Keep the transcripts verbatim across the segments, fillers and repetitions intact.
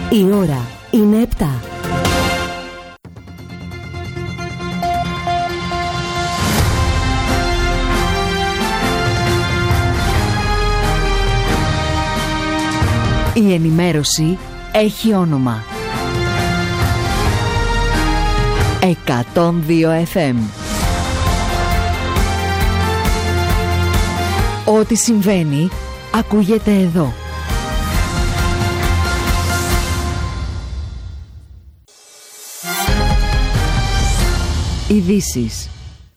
Η ώρα είναι επτά. Η ενημέρωση έχει όνομα. εκατόν δύο εφ εμ. Ό,τι συμβαίνει ακούγεται εδώ. Ειδήσεις.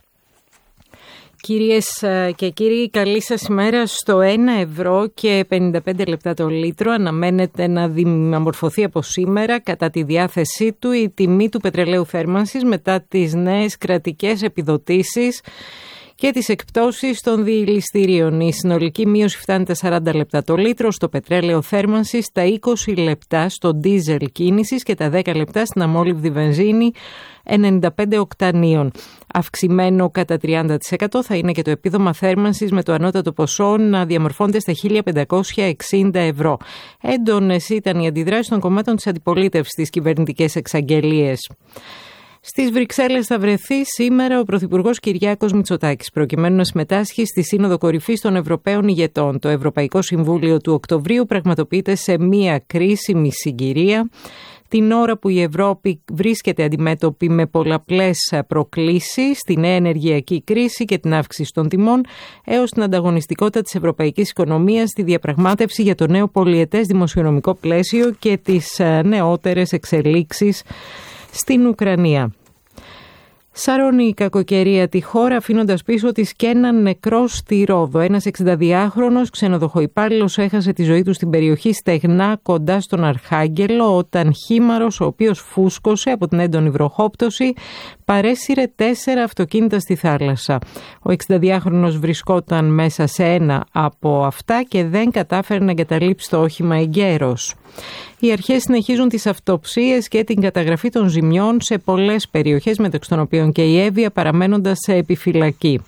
Κυρίες και κύριοι, καλή σας ημέρα. Στο ένα ευρώ και πενήντα πέντε λεπτά το λίτρο αναμένεται να διαμορφωθεί από σήμερα κατά τη διάθεσή του η τιμή του πετρελαίου θέρμανσης μετά τις νέες κρατικές επιδοτήσεις και τις εκπτώσεις των διηληστηρίων. Η συνολική μείωση φτάνει τα σαράντα λεπτά το λίτρο στο πετρέλαιο θέρμανσης, τα είκοσι λεπτά στο ντίζελ κίνησης και τα δέκα λεπτά στην αμόλυβδη βενζίνη ενενήντα πέντε οκτανίων. Αυξημένο κατά τριάντα τοις εκατό θα είναι και το επίδομα θέρμανσης, με το ανώτατο ποσό να διαμορφώνεται στα χίλια πεντακόσια εξήντα ευρώ. Έντονες ήταν οι αντιδράσεις των κομμάτων της αντιπολίτευσης στις κυβερνητικές εξαγγελίες. Στις Βρυξέλλες θα βρεθεί σήμερα ο Πρωθυπουργός Κυριάκος Μητσοτάκης, προκειμένου να συμμετάσχει στη Σύνοδο Κορυφής των Ευρωπαίων Ηγετών. Το Ευρωπαϊκό Συμβούλιο του Οκτωβρίου πραγματοποιείται σε μία κρίσιμη συγκυρία, την ώρα που η Ευρώπη βρίσκεται αντιμέτωπη με πολλαπλές προκλήσεις, την νέα ενεργειακή κρίση και την αύξηση των τιμών, έως την ανταγωνιστικότητα της ευρωπαϊκής οικονομίας στη διαπραγμάτευση για το νέο πολυετές δημοσιονομικό πλαίσιο και τις νεότερες εξελίξεις στην Ουκρανία. Σαρώνει η κακοκαιρία τη χώρα, αφήνοντας πίσω της και έναν νεκρό στη Ρόδο. Ένας εξηνταδυάχρονος ξενοδοχοϊπάλληλος έχασε τη ζωή του στην περιοχή Στεγνά, κοντά στον Αρχάγγελο, όταν χήμαρος, ο οποίος φούσκωσε από την έντονη βροχόπτωση, παρέσυρε τέσσερα αυτοκίνητα στη θάλασσα. Ο εξηνταδυάχρονος βρισκόταν μέσα σε ένα από αυτά και δεν κατάφερε να εγκαταλείψει το όχημα εγκαίρως. Οι αρχές συνεχίζουν τις αυτοψίες και την καταγραφή των ζημιών σε πολλές περιοχές, μεταξύ των οποίων και η Εύβοια, παραμένοντας σε επιφυλακή.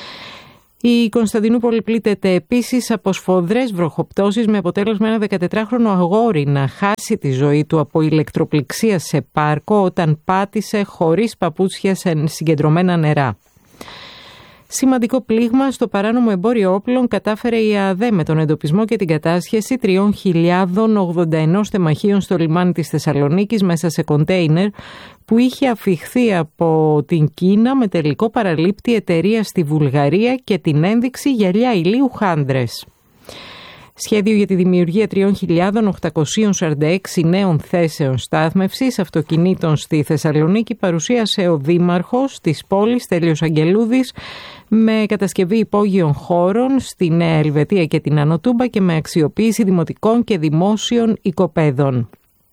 Η Κωνσταντινούπολη πλήττεται επίσης από σφοδρές βροχοπτώσεις, με αποτέλεσμα ένα δεκατετράχρονο αγόρι να χάσει τη ζωή του από ηλεκτροπληξία σε πάρκο όταν πάτησε χωρίς παπούτσια σε συγκεντρωμένα νερά. Σημαντικό πλήγμα στο παράνομο εμπόριο όπλων κατάφερε η ΑΔΕ με τον εντοπισμό και την κατάσχεση τρεις χιλιάδες ογδόντα ένα τεμαχίων στο λιμάνι της Θεσσαλονίκης μέσα σε κοντέινερ που είχε αφιχθεί από την Κίνα, με τελικό παραλήπτη εταιρεία στη Βουλγαρία και την ένδειξη γυαλιά ηλίου χάντρες. Σχέδιο για τη δημιουργία τρεις χιλιάδες οκτακόσια σαράντα έξι νέων θέσεων στάθμευσης αυτοκινήτων στη Θεσσαλονίκη παρουσίασε ο δήμαρχος της πόλης, Στέλιος Αγγελούδης, με κατασκευή υπόγειων χώρων στη Νέα Ελβετία και την Άνω Τούμπα και με αξιοποίηση δημοτικών και δημόσιων οικοπαίδων.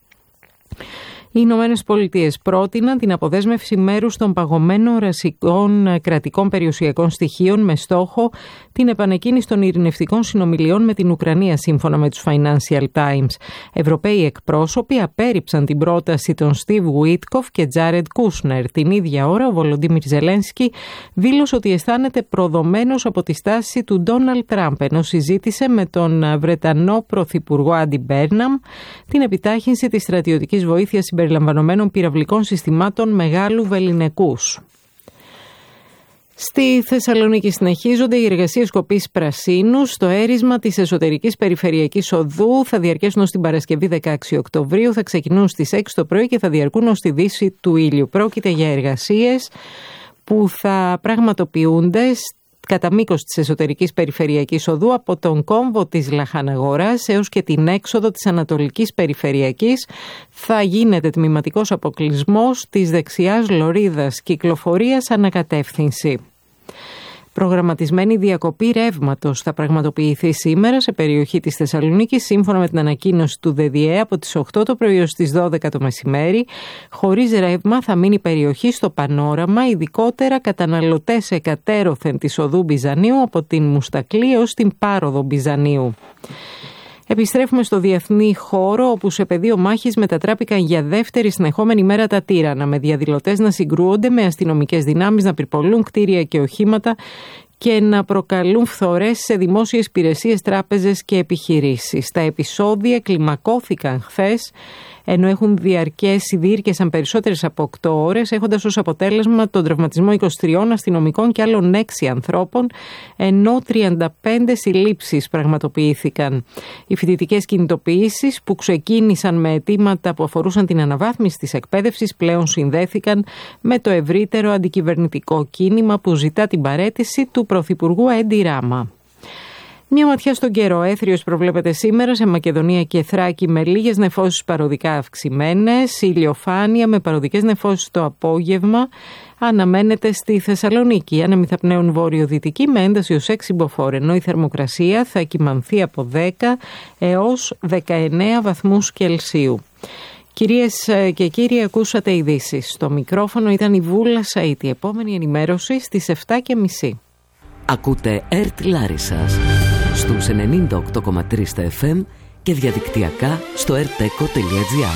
Οι Ηνωμένες Πολιτείες πρότειναν την αποδέσμευση μέρους των παγωμένων ρασικών κρατικών περιουσιακών στοιχείων με στόχο την επανεκκίνηση των ειρηνευτικών συνομιλιών με την Ουκρανία, σύμφωνα με τους Financial Times. Ευρωπαίοι εκπρόσωποι απέρριψαν την πρόταση των Στίβ Γουίτκοφ και Τζάρεντ Κούσνερ. Την ίδια ώρα, ο Βολοντίμιρ Ζελένσκι δήλωσε ότι αισθάνεται προδομένος από τη στάση του Ντόναλντ Τραμπ, ενώ συζήτησε με τον Βρετανό Πρωθυπουργό Άντι Μπέρναμ την επιτάχυνση της στρατιωτικής βοήθειας συμπεριλαμβανομένων πυραυλικών συστημάτων μεγάλου βεληνικούς. Στη Θεσσαλονίκη συνεχίζονται οι εργασίες κοπής πρασίνου στο έρισμα της εσωτερικής περιφερειακής οδού. Θα διαρκέσουν ως την Παρασκευή δεκαέξι Οκτωβρίου, θα ξεκινούν στις έξι το πρωί και θα διαρκούν ως τη δύση του ήλιου. Πρόκειται για εργασίες που θα πραγματοποιούνται κατά μήκος της εσωτερικής περιφερειακής οδού από τον κόμβο της Λαχαναγοράς έως και την έξοδο της Ανατολικής Περιφερειακής. Θα γίνεται τμηματικός αποκλεισμός της δεξιάς λωρίδας κυκλοφορίας ανακατεύθυνση. Προγραμματισμένη διακοπή ρεύματος θα πραγματοποιηθεί σήμερα σε περιοχή της Θεσσαλονίκης, σύμφωνα με την ανακοίνωση του ΔΔΕ, από τις οκτώ το πρωί ως τις δώδεκα το μεσημέρι. Χωρίς ρεύμα θα μείνει η περιοχή στο Πανόραμα, ειδικότερα καταναλωτές εκατέρωθεν της οδού Μπιζανίου από την Μουστακλή ως την Πάροδο Μπιζανίου. Επιστρέφουμε στο διεθνή χώρο, όπου σε πεδίο μάχης μετατράπηκαν για δεύτερη συνεχόμενη μέρα τα τύρανα, με διαδηλωτές να συγκρούονται με αστυνομικές δυνάμεις, να πυρπολούν κτίρια και οχήματα και να προκαλούν φθορές σε δημόσιες υπηρεσίες, τράπεζες και επιχειρήσεις. Τα επεισόδια κλιμακώθηκαν χθες, ενώ έχουν διαρκέσει, διήρκεσαν περισσότερες από οκτώ ώρες, έχοντας ως αποτέλεσμα τον τραυματισμό είκοσι τριών αστυνομικών και άλλων έξι ανθρώπων, ενώ τριάντα πέντε συλλήψεις πραγματοποιήθηκαν. Οι φοιτητικές κινητοποιήσεις που ξεκίνησαν με αιτήματα που αφορούσαν την αναβάθμιση της εκπαίδευσης πλέον συνδέθηκαν με το ευρύτερο αντικυβερνητικό κίνημα που ζητά την παραίτηση του Πρωθυπουργού Έντι Ράμα. Μια ματιά στον καιρό. Έθριος προβλέπεται σήμερα σε Μακεδονία και Θράκη με λίγες νεφώσεις παροδικά αυξημένες. Ηλιοφάνεια με παροδικές νεφώσεις το απόγευμα αναμένεται στη Θεσσαλονίκη. Άνεμοι θα πνέουν βόρειο-δυτική με ένταση ως έξι μποφόρ, ενώ η θερμοκρασία θα κυμανθεί από δέκα έως δεκαεννέα βαθμούς Κελσίου. Κυρίες και κύριοι, ακούσατε ειδήσεις. Στο μικρόφωνο ήταν η Βούλα Σαΐτη. Η επόμενη ενημέρωση στις επτά και μισή. Ακούτε ΕΡΤ Λάρισσας στους ενενήντα οκτώ κόμμα τρία στα εφ εμ και διαδικτυακά στο ερτέκο τελεία τζι άρ.